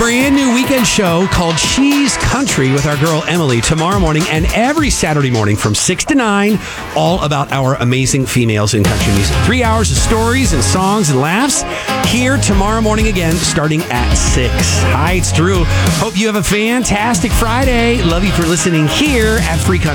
brand new weekend show called She's Country with our girl Emily tomorrow morning and every Saturday morning from 6 to 9, all about our amazing females in country music. 3 hours of stories and songs and laughs here tomorrow morning again, starting at 6. Hi, it's Drew. Hope you have a fantastic Friday. Love you for listening here at Free Country.